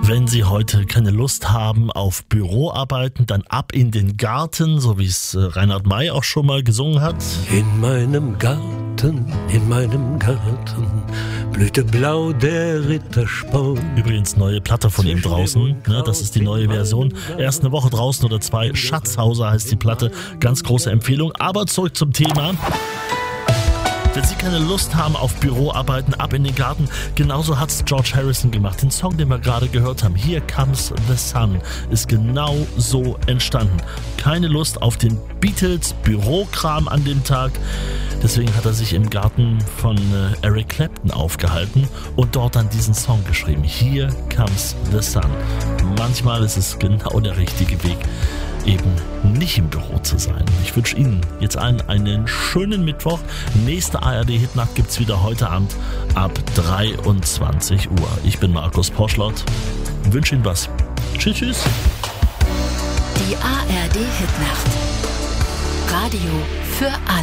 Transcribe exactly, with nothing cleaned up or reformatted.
Wenn Sie heute keine Lust haben auf Büroarbeiten, dann ab in den Garten, so wie es Reinhard May auch schon mal gesungen hat. In meinem Garten, in meinem Garten blühte blau der Rittersport. Übrigens neue Platte von ihm draußen, ne, das ist die neue Version. Erst eine Woche draußen oder zwei, Schatzhauser heißt die Platte, ganz große Empfehlung. Aber zurück zum Thema. Wenn Sie keine Lust haben auf Büroarbeiten, ab in den Garten. Genauso hat's George Harrison gemacht. Den Song, den wir gerade gehört haben, Here Comes the Sun, ist genau so entstanden. Keine Lust auf den Beatles Bürokram an dem Tag. Deswegen hat er sich im Garten von äh, Eric Clapton aufgehalten und dort dann diesen Song geschrieben. Here Comes the Sun. Manchmal ist es genau der richtige Weg, eben nicht im Büro zu sein. Ich wünsche Ihnen jetzt allen einen schönen Mittwoch. Nächste A R D-Hitnacht gibt's wieder heute Abend ab dreiundzwanzig Uhr. Ich bin Markus Poschlott. Wünsche Ihnen was. Tschüss, tschüss. Die A R D-Hitnacht. Radio für alle.